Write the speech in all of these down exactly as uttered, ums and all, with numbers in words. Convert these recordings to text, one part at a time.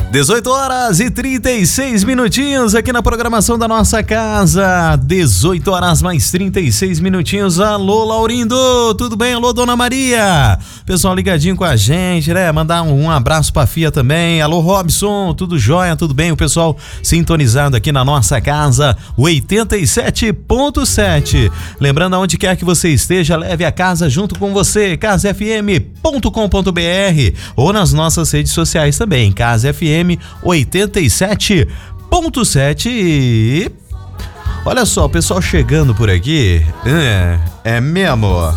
dezoito horas e trinta e seis minutinhos aqui na programação da nossa casa. dezoito horas mais trinta e seis minutinhos. Alô, Laurindo, tudo bem? Alô, Dona Maria. Pessoal ligadinho com a gente, né? Mandar um, um abraço pra Fia também. Alô, Robson, tudo jóia? Tudo bem? O pessoal sintonizado aqui na nossa casa, oitenta e sete ponto sete. Lembrando, aonde quer que você esteja, leve a casa junto com você. casa f m ponto com ponto b r ou nas nossas redes sociais também. Casa F M oitenta e sete ponto sete. Olha só, o pessoal chegando por aqui. É, é mesmo.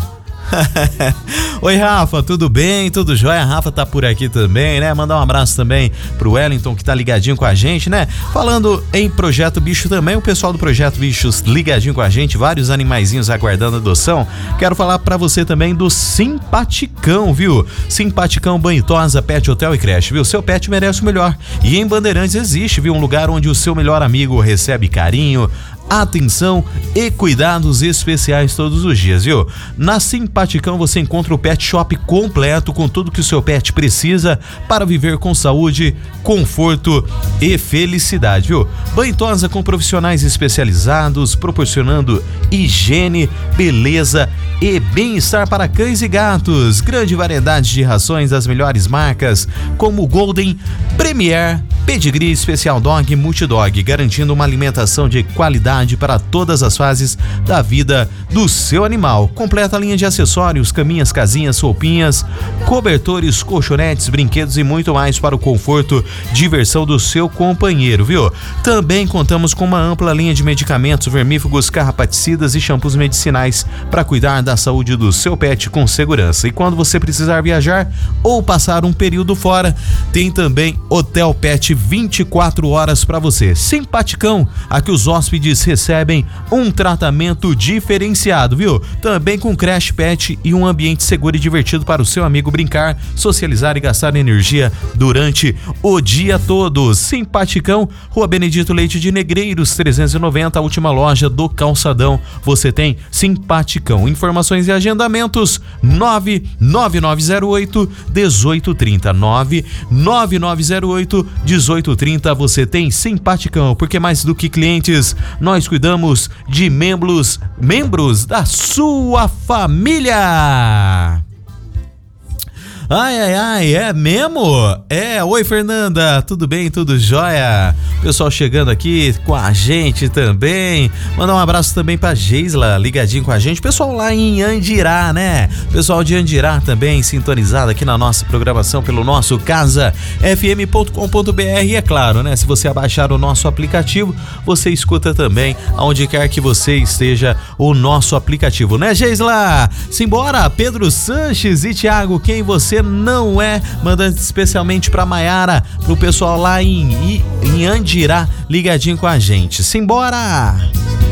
Oi, Rafa, tudo bem? Tudo jóia? A Rafa tá por aqui também, né? Mandar um abraço também pro Wellington, que tá ligadinho com a gente, né? Falando em Projeto Bicho também, o pessoal do Projeto Bichos ligadinho com a gente, vários animaizinhos aguardando adoção. Quero falar pra você também do Simpaticão, viu? Simpaticão Banhitosa Pet Hotel e Creche, viu? Seu pet merece o melhor. E em Bandeirantes existe, viu? Um lugar onde o seu melhor amigo recebe carinho, atenção e cuidados especiais todos os dias, viu? Na Simpaticão você encontra o pet shop completo com tudo que o seu pet precisa para viver com saúde, conforto e felicidade, viu? Banhitosa com profissionais especializados, proporcionando higiene, beleza e bem-estar para cães e gatos. Grande variedade de rações das melhores marcas, como Golden, Premier, Pedigree, Special Dog, Multidog, garantindo uma alimentação de qualidade para todas as fases da vida do seu animal. Completa a linha de acessórios, caminhas, casinhas, roupinhas, cobertores, colchonetes, brinquedos e muito mais para o conforto e diversão do seu companheiro, viu? Também contamos com uma ampla linha de medicamentos, vermífugos, carrapaticidas e shampoos medicinais para cuidar da saúde do seu pet com segurança. E quando você precisar viajar ou passar um período fora, tem também Hotel Pet vinte e quatro horas para você. Simpaticão, aqui os hóspedes recebem um tratamento diferenciado, viu? Também com creche pet e um ambiente seguro e divertido para o seu amigo brincar, socializar e gastar energia durante o dia todo. Simpaticão, Rua Benedito Leite de Negreiros, trezentos e noventa, a última loja do Calçadão. Você tem Simpaticão. Informações e agendamentos nove nove nove zero oito um oito três zero, nove nove nove zero oito um oito três zero. Você tem Simpaticão, porque mais do que clientes, nós cuidamos de membros, membros da sua família. Ai, ai, ai, é mesmo? É, oi Fernanda, tudo bem, tudo jóia? Pessoal chegando aqui com a gente também. Mandar um abraço também pra Geisla, ligadinho com a gente. Pessoal lá em Andirá, né? Pessoal de Andirá também sintonizado aqui na nossa programação pelo nosso casa f m ponto com ponto b r. E é claro, né? Se você abaixar o nosso aplicativo, você escuta também aonde quer que você esteja o nosso aplicativo, né, Geisla? Simbora, Pedro Sanches e Thiago, quem você não é, mandando especialmente pra Maiara, pro pessoal lá em, em Andirá, ligadinho com a gente. Simbora!